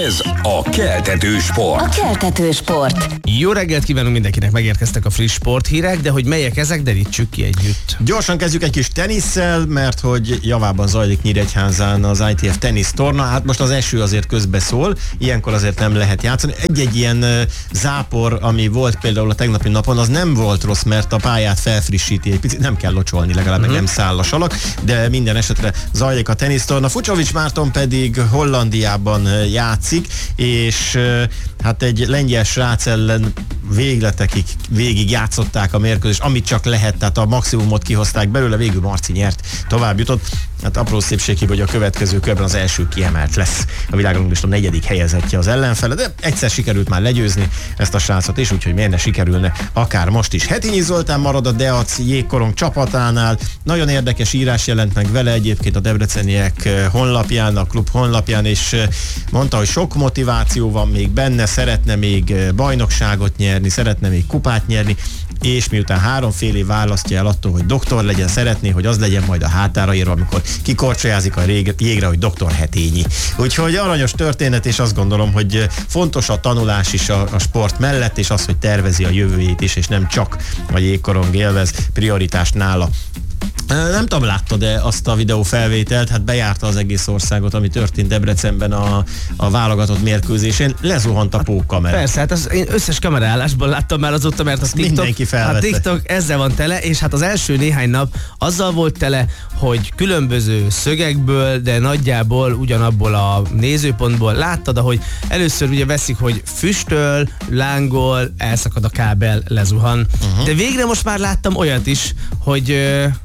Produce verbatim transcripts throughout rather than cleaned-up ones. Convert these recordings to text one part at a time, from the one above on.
Ez a Keltető Sport. A Keltető Sport. Jó reggelt kívánunk mindenkinek, megérkeztek a friss sporthírek, de hogy melyek ezek, derítsük ki együtt. Gyorsan kezdjük egy kis tenisszel, mert hogy javában zajlik Nyíregyházán az i té ef tenisztorna. Hát most az eső azért közbeszól, ilyenkor azért nem lehet játszani. Egy-egy ilyen uh, zápor, ami volt például a tegnapi napon, az nem volt rossz, mert a pályát felfrissíti egy picit, nem kell locsolni, legalább uh-huh. meg nem száll a salak, de minden esetre zajlik a tenisztorna. Fucsovics Márton pedig Hollandiában játszik, és uh, hát egy lengyel srác ellen végletekig végig játszották a mérkőzést, amit csak lehet, tehát a maximumot kihozták belőle, végül Marci nyert, tovább jutott. Hát apró szépség, hogy a következő körben az első kiemelt lesz a világranglista negyedik helyezettje az ellenfele, de egyszer sikerült már legyőzni ezt a srácot is, úgyhogy miért ne sikerülne akár most is. Hetényi Zoltán marad a Deac jégkorong csapatánál, nagyon érdekes írás jelent meg vele egyébként a debreceniek honlapján, a klub honlapján, és mondta, hogy sok motiváció van még benne, szeretne még bajnokságot nyerni, szeretne még kupát nyerni, és miután három fél év választja el attól, hogy doktor legyen, szeretné, hogy az legyen majd a hátára írva, amikor kikorcsolyázik a jégre, hogy doktor Hetényi. Úgyhogy aranyos történet, és azt gondolom, hogy fontos a tanulás is a, a sport mellett, és az, hogy tervezi a jövőjét is, és nem csak a jégkorong élvez prioritást nála. Nem tudom, láttad-e azt a videófelvételt, hát bejárta az egész országot, ami történt Debrecenben a, a válogatott mérkőzésén, lezuhant a pókkamera. Persze, hát az, én összes kamerálásban láttam már azóta, mert a TikTok, mindenki felvette. a TikTok ezzel van tele, és hát az első néhány nap azzal volt tele, hogy különböző szögekből, de nagyjából ugyanabból a nézőpontból láttad, ahogy először ugye veszik, hogy füstöl, lángol, elszakad a kábel, lezuhan. Uh-huh. De végre most már láttam olyat is, hogy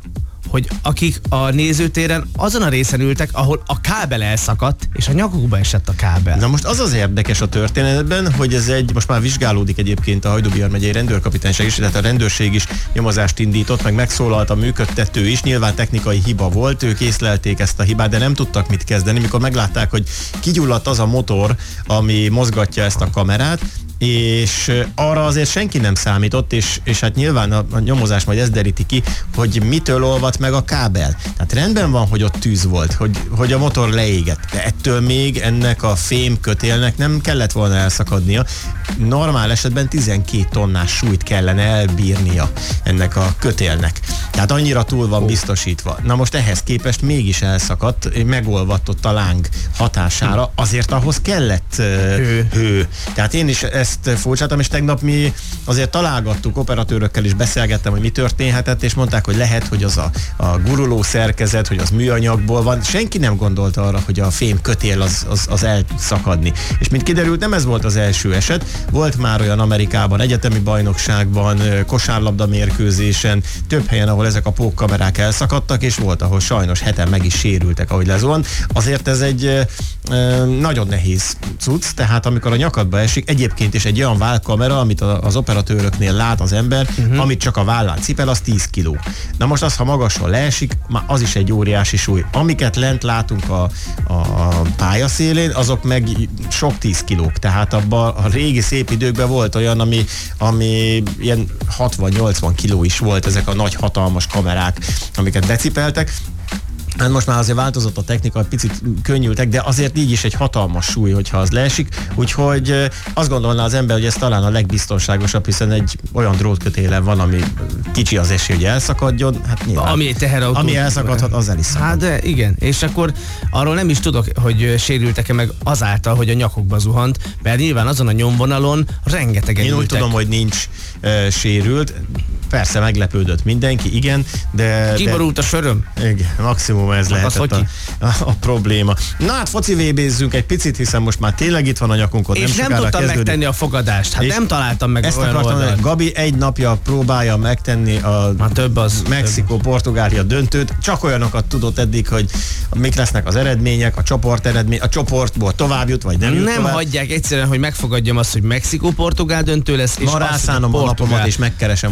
hogy akik a nézőtéren azon a részen ültek, ahol a kábel elszakadt, és a nyakukba esett a kábel. Na most az az érdekes a történetben, hogy ez egy, most már vizsgálódik egyébként a Hajdú-Bihar megyei rendőrkapitányság is, tehát a rendőrség is nyomozást indított, meg megszólalt a működtető is, nyilván technikai hiba volt, ők észlelték ezt a hibát, de nem tudtak mit kezdeni, mikor meglátták, hogy kigyulladt az a motor, ami mozgatja ezt a kamerát, és arra azért senki nem számított, és, és hát nyilván a, a nyomozás majd ezt deríti ki, hogy mitől olvadt meg a kábel. Tehát rendben van, hogy ott tűz volt, hogy, hogy a motor leégett, de ettől még ennek a fém kötélnek nem kellett volna elszakadnia. Normál esetben tizenkét tonnás súlyt kellene elbírnia ennek a kötélnek. Tehát annyira túl van biztosítva. Na most ehhez képest mégis elszakadt, megolvadt ott a láng hatására, azért ahhoz kellett uh, hő. hő. Tehát én is ezt furcsáltam, és tegnap mi azért találgattuk, operatőrökkel is beszélgettem, hogy mi történhetett, és mondták, hogy lehet, hogy az a, a guruló szerkezet, hogy az műanyagból van. Senki nem gondolta arra, hogy a fém kötél az, az, az elszakadni. És mint kiderült, nem ez volt az első eset. Volt már olyan Amerikában, egyetemi bajnokságban, kosárlabda mérkőzésen, több helyen, ahol ezek a pókkamerák elszakadtak, és volt, ahol sajnos heten meg is sérültek, ahogy lezuhant. Azért ez egy e, e, nagyon nehéz cucc, tehát amikor a nyakadba esik, egyébként is egy olyan vállkamera, amit az operatőröknél lát az ember, uh-huh. amit csak a vállán cipel, az tíz kiló. Na most az, ha magasról leesik, már az is egy óriási súly. Amiket lent látunk a, a pályaszélén, azok meg sok tíz kilók. Tehát abban a régi szép időkben volt olyan, ami, ami ilyen hatvan-nyolcvan kiló is volt, ezek a nagy hatalmas kamerák, amiket decipeltek. Hát most már azért változott a technika, picit könnyültek, de azért így is egy hatalmas súly, hogyha az leesik, úgyhogy azt gondolná az ember, hogy ez talán a legbiztonságosabb, hiszen egy olyan drótkötélen van, ami kicsi az esély, hogy elszakadjon. Hát nyilván, ami egy teherautó. Ami elszakadhat, az el is szakad. Hát de igen, és akkor arról nem is tudok, hogy sérültek-e meg azáltal, hogy a nyakukba zuhant, mert nyilván azon a nyomvonalon rengetegen Én úgy ültek. tudom, hogy nincs uh, sérült. Persze meglepődött mindenki, igen, de... Kiborult a söröm? Igen, maximum ez lehetett a, a, a probléma. Na hát foci vébézzünk egy picit, hiszen most már tényleg itt van a nyakunkon. És nem, nem tudtam kezdődik. megtenni a fogadást, hát és nem találtam meg ezt olyan akartam, oldalt. Gabi egy napja próbálja megtenni a Mexikó-Portugália döntőt, csak olyanokat tudott eddig, hogy mik lesznek az eredmények, a csoport eredmény, a csoportból tovább jut, vagy nem jut Nem tovább. hagyják egyszerűen, hogy megfogadjam azt, hogy Mexikó-Portugál döntő lesz, és ma rászánom a napomat, és megkeresem, hogy hol tud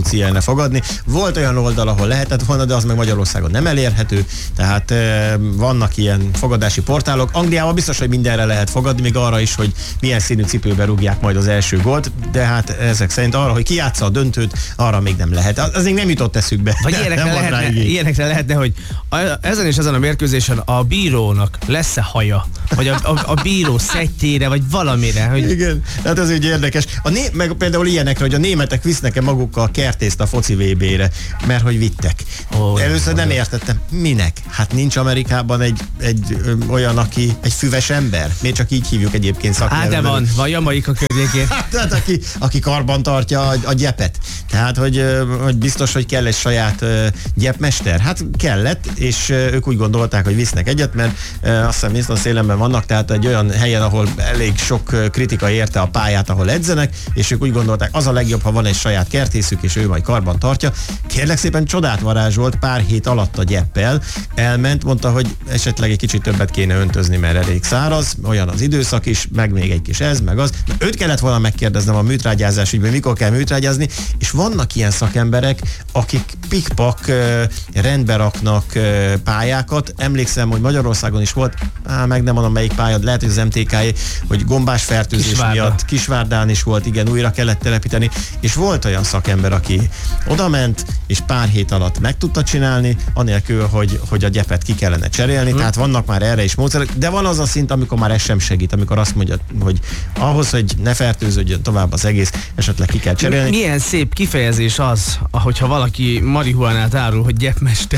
tudsz ilyenne fogadni. Volt olyan oldal, ahol lehetett volna, de az meg Magyarországon nem elérhető, tehát e, vannak ilyen fogadási portálok. Angliában biztos, hogy mindenre lehet fogadni, még arra is, hogy milyen színű cipőbe rúgják majd az első gólt, de hát ezek szerint arra, hogy ki játsza a döntőt, arra még nem lehet. Az még nem jutott eszükbe. Vagy ilyenekre lehetne, ilyenekre lehetne, hogy a, ezen és ezen a mérkőzésen a bírónak lesz-e haja? Vagy a, a, a bíró szettjére, vagy valamire. Hogy... Igen, hát ez úgy érdekes. A né- meg például ilyenekre, hogy a németek visznek-e magukkal kertészt a foci vé bé-re, mert hogy vittek. Oh, Először nem értettem, minek? Hát nincs Amerikában egy, egy ö, olyan, aki egy füves ember. Még csak így hívjuk egyébként szaknyelven. Hát de van, van Jamaika környékén. Tehát aki, aki karban tartja a, a gyepet. Tehát, hogy, hogy biztos, hogy kell egy saját uh, gyepmester. Hát kellett, és uh, ők úgy gondolták, hogy visznek egyet, mert uh, azt hiszem Winston Salemben vannak, tehát egy olyan helyen, ahol elég sok uh, kritika érte a pályát, ahol edzenek, és ők úgy gondolták, az a legjobb, ha van egy saját kertészük, és ő majd karban tartja. Kérlek szépen csodát varázsolt pár hét alatt a gyeppel, elment, mondta, hogy esetleg egy kicsit többet kéne öntözni, mert elég száraz, olyan az időszak is, meg még egy kis ez, meg az. Őt kellett volna megkérdeznem a műtrágyázás ügyben, mikor kell műtrágyázni, és vannak ilyen szakemberek, akik pikpak uh, rendbe raknak uh, pályákat. Emlékszem, hogy Magyarországon is volt, á, meg nem mondom melyik pálya, lehet, hogy az em té ká-é, hogy gombás fertőzés Kisvárda. miatt Kisvárdán is volt, igen, újra kellett telepíteni, és volt olyan szakember, aki odament, és pár hét alatt meg tudta csinálni, anélkül, hogy, hogy a gyepet ki kellene cserélni, hmm. tehát vannak már erre is módszerek, de van az a szint, amikor már ez sem segít, amikor azt mondja, hogy ahhoz, hogy ne fertőződjön tovább az egész, esetleg ki kell cserélni. Milyen szép kifejezés az, ahogyha valaki marihuánát árul, hogy gyepmester.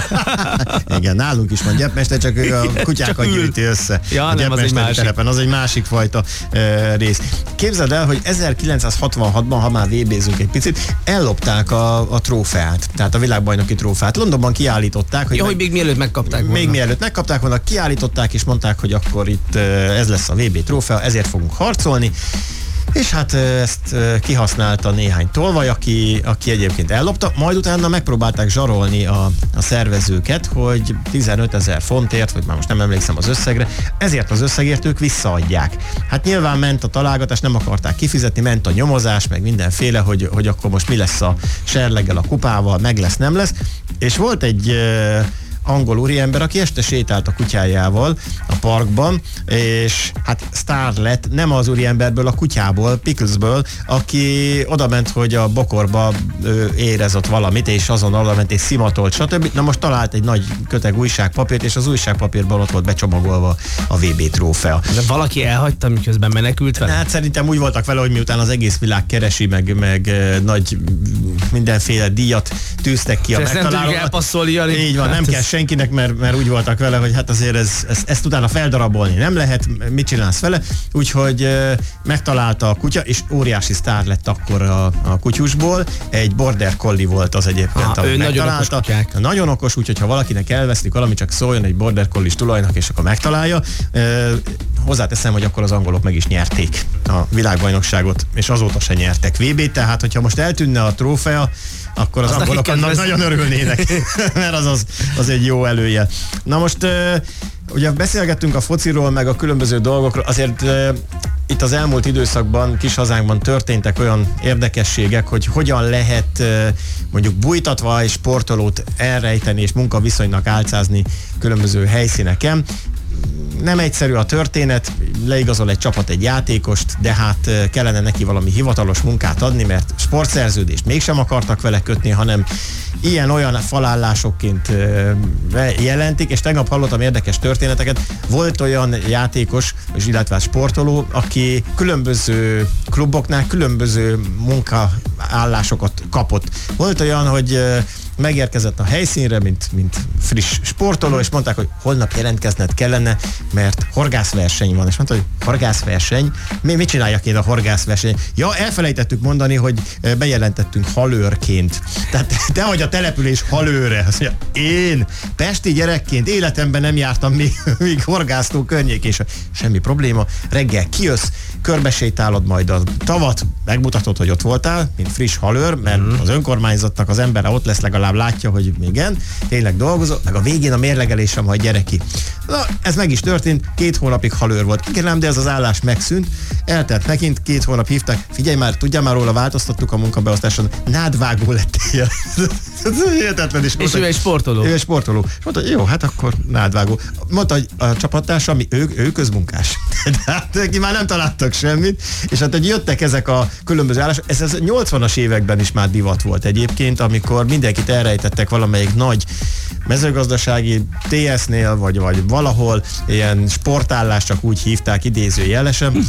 Igen, nálunk is van gyepmester, csak ő a kutyákat gyűjti össze. Ja, a nem, az egy másik. Terepen, az egy másik fajta uh, rész. Képzeld el, hogy ezerkilencszázhatvanhatban, ha már vé bézünk egy picit, ellopták a, a trófeát, tehát a világbajnoki trófeát. Londonban kiállították, hogy, ja, meg, hogy még mielőtt megkapták volna. Még mielőtt megkapták volna, kiállították, és mondták, hogy akkor itt uh, ez lesz a vé bé trófea, ezért fogunk harcolni. És hát ezt kihasználta néhány tolvaj, aki, aki egyébként ellopta, majd utána megpróbálták zsarolni a, a szervezőket, hogy tizenötezer fontért, vagy már most nem emlékszem az összegre, ezért az összegért ők visszaadják. Hát nyilván ment a találgatás, nem akarták kifizetni, ment a nyomozás, meg mindenféle, hogy, hogy akkor most mi lesz a serleggel, a kupával, meg lesz, nem lesz. És volt egy angol úriember, aki este sétált a kutyájával a parkban, és hát sztár lett, nem az úriemberből, a kutyából, Picklesből, aki odament, hogy a bokorba ő érezott valamit, és azon odament és szimatolt, stb. Na most talált egy nagy köteg újságpapírt, és az újságpapírban ott volt becsomagolva a vé bé trófea. De valaki elhagyta, miközben menekült vele? Hát szerintem úgy voltak vele, hogy miután az egész világ keresi, meg, meg nagy mindenféle díjat tűztek ki a megtalálókat. Így van, nem kell senkinek, mert, mert úgy voltak vele, hogy hát azért ez, ez, ezt utána feldarabolni nem lehet, mit csinálsz vele, úgyhogy e, megtalálta a kutya, és óriási sztár lett akkor a, a kutyusból, egy border collie volt az egyébként, ah, ő nagyon okos kutyák. Nagyon okos, úgyhogy ha valakinek elvesztik valami, csak szóljon egy border collie tulajnak, és akkor megtalálja. E, hozzáteszem, hogy akkor az angolok meg is nyerték a világbajnokságot, és azóta se nyertek vé bét, tehát hogyha most eltűnne a trófea, akkor az, az angolok annak nagyon örülnének, mert az, az, az egy jó előjel. Na most uh, ugye beszélgettünk a fociról, meg a különböző dolgokról, azért uh, itt az elmúlt időszakban, kis hazánkban történtek olyan érdekességek, hogy hogyan lehet uh, mondjuk bújtatva és sportolót elrejteni és munkaviszonynak álcázni különböző helyszíneken. Nem egyszerű a történet, leigazol egy csapat egy játékost, de hát kellene neki valami hivatalos munkát adni, mert sportszerződést mégsem akartak vele kötni, hanem ilyen-olyan falállásokként jelentik, és tegnap hallottam érdekes történeteket. Volt olyan játékos, és illetve sportoló, aki különböző kluboknál különböző munkaállásokat kapott. Volt olyan, hogy megérkezett a helyszínre, mint, mint friss sportoló, és mondták, hogy holnap jelentkezned kellene, mert horgászverseny van. És mondta, hogy horgászverseny? Mi, mit csináljak én a horgászverseny? Ja, elfelejtettük mondani, hogy bejelentettünk halőrként. Tehát te vagy a település halőre. Azt mondja, én pesti gyerekként életemben nem jártam még, még horgásztó környék, és semmi probléma. Reggel kijössz, körbesétálod majd a tavat, megmutatod, hogy ott voltál, mint friss halőr, mert mm. az önkormányzatnak az embere ott lesz, legalább látja, hogy igen, tényleg dolgozol, meg a végén a mérlegelésem majd gyere ki. Na, ez meg is történt, két hónapig halőr volt. Igen, nem, de ez az állás megszűnt, eltelt megint, két hónap hívták, figyelj már, tudjál már róla, változtattuk a munkabeosztáson, nádvágó lettél. Hihetetlen is. És ő egy sportoló. Ő egy sportoló. És mondta, jó, hát akkor nádvágó. Mondta, hogy a csapattárs, ami ő, ő közmunkás. De hát neki már nem találtak semmit, és hát hogy jöttek ezek a különböző állások, ez az nyolcvanas években is már divat volt egyébként, amikor mindenkit elrejtettek valamelyik nagy mezőgazdasági té es-nél, vagy, vagy valahol ilyen sportállás, csak úgy hívták idézőjelesen,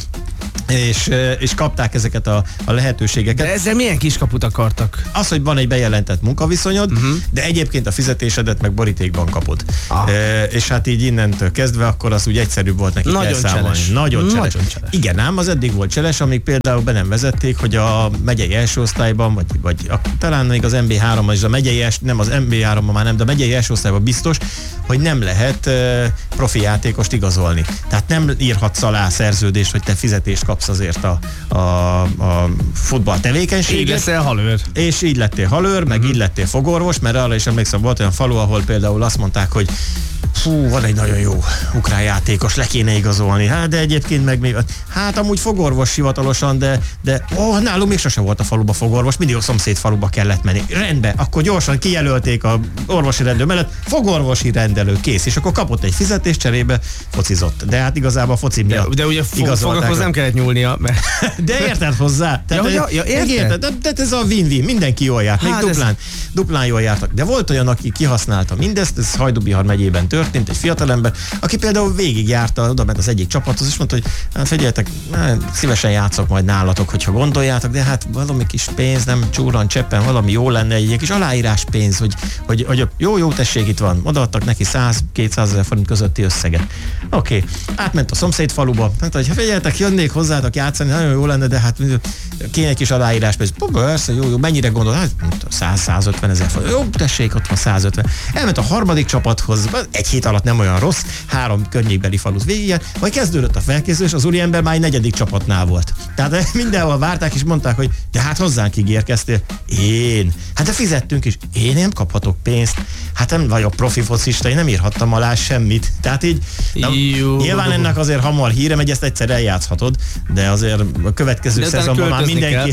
és, és kapták ezeket a, a lehetőségeket. De ezzel milyen kiskaput akartak? Az, hogy van egy bejelentett munkaviszonyod, uh-huh. de egyébként a fizetésedet meg borítékban kapod. Ah. E, és hát így innentől kezdve akkor az úgy egyszerűbb volt neki Nagyon cseles. Nagyon cseles. Nagyon cseles. Igen, ám az eddig volt cseles, amíg például be nem vezették, hogy a megyei első osztályban, vagy, vagy a, talán még az em bé háromban is, a megyei első, nem az em bé háromban már nem, de a megyei első osztályban biztos, hogy nem lehet e, profi játékost igazolni. Tehát nem írhatsz alá szerződést, hogy te fizetést kapsz azért a, a, a futball tevékenységet. Így leszel halőr. És így lettél halőr, meg mm-hmm. így lettél fogorvos, mert arra is emlékszem, volt olyan falu, ahol például azt mondták, hogy fú, van egy nagyon jó ukrán játékos, le kéne igazolni. Hát, de egyébként meg még, hát amúgy fogorvos hivatalosan, de, de ó, nálunk még sose volt a faluba fogorvos, mindig a szomszéd faluba kellett menni. Rendben, akkor gyorsan kijelölték a orvosi rendelő mellett, fogorvosi rendelő, kész, és akkor kapott egy fizetést, cserébe focizott. De hát igazából a foci miatt. De, de ugye fogakhoz nem kellett nyúlnia. Mert... De érted hozzá? Tehát, ja, ja, ja, érted? érted? De, de ez a win-win, mindenki jól járt, még hát duplán, ez... duplán jól jártak. De volt olyan, aki kihasználta mindezt, ez Hajdú-Bihar megyében történt, egy fiatalember, aki például végigjárta, oda ment az egyik csapathoz, és mondta, hogy hát figyeljetek, szívesen játszok majd nálatok, hogyha gondoljátok, de hát valami kis pénz, nem csúran cseppen, valami jó lenne, egy kis aláírás pénz, hogy, hogy, hogy jó, jó, tessék, itt van. Odaadtak neki száz-kétszázezer forint közötti összeget. Oké, okay. Átment a szomszéd faluba, mondta, hogy figyeljetek, jönnék hozzátok játszani, nagyon jó lenne, de hát kéne egy kis aláírás pénz. Persze, jó, jó, mennyire gondol? Hát száz-százötven ezer forint. Jó, tessék, ott van százötven. Elment a harmadik csapathoz, egy hét alatt nem olyan rossz, három környékbeli falut végig, majd kezdődött a felkészülés, az úriember már egy negyedik csapatnál volt. Tehát mindenhol várták, és mondták, hogy de hát hozzánk ígérkeztél. Én. Hát de fizettünk is. Én nem kaphatok pénzt. Hát nem vagyok profi focista, én nem írhattam alá semmit. Tehát így, na, nyilván ennek azért hamar híre megy, ezt egyszer eljátszhatod, de azért a következő de szezonban már mindenki...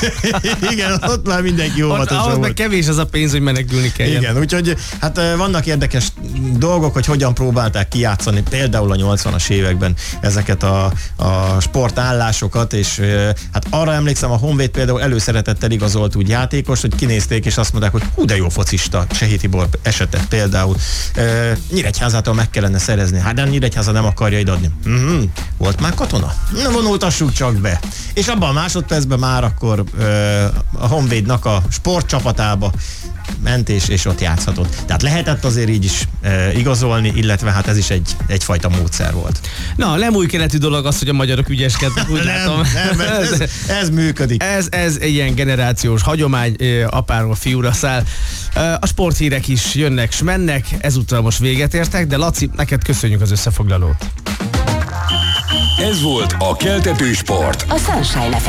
Igen, ott már mindenki óvatosan volt. Ahhoz meg kevés az a pénz, hogy menekülni kell. Igen, úgyhogy hát vannak érdekes dolgok, hogy hogyan próbálták kijátszani például a nyolcvanas években ezeket a, a sportállásokat, és hát arra emlékszem, a Honvéd például előszeretettel igazolt úgy játékos, hogy kinézték, és azt mondták, hogy hú, de jó focista, Csehi Tibor esetet például. E, Nyíregyházától meg kellene szerezni. Hát de Nyíregyháza nem akarja ide adni. Mm-hmm. Volt már katona? Na vonultassuk csak be. És abban a másodpercben már akkor e, a Honvédnak a sportcsapatába ment és, és ott játszhatott. Tehát lehetett azért így is e, igazolni, illetve hát ez is egy, egyfajta módszer volt. Na, nem új keletű dolog az, hogy a magyarok ügyeskednek, úgy nem, látom. Nem, ez, ez működik. Ez, ez egy ilyen generációs hagyomány, apáról fiúra száll. A sporthírek is jönnek s mennek, ezúttal most véget értek, de Laci, neked köszönjük az összefoglalót. Ez volt a Keltető Sport. A Sunshine